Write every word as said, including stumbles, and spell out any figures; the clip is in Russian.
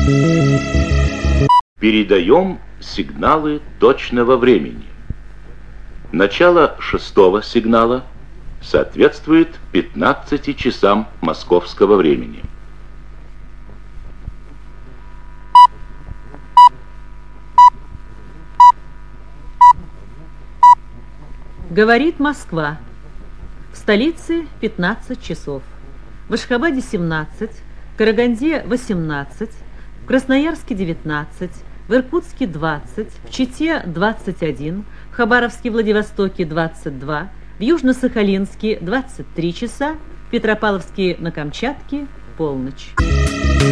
Передаем сигналы точного времени. Начало шестого сигнала соответствует пятнадцати часам московского времени. Говорит Москва. В столице пятнадцать часов. В Ашхабаде семнадцать, в Караганде восемнадцать, в Красноярске девятнадцать, в Иркутске двадцать, в Чите двадцать один, в Хабаровске, Владивостоке двадцать два, в Южно-Сахалинске двадцать три часа, в Петропавловске на Камчатке полночь.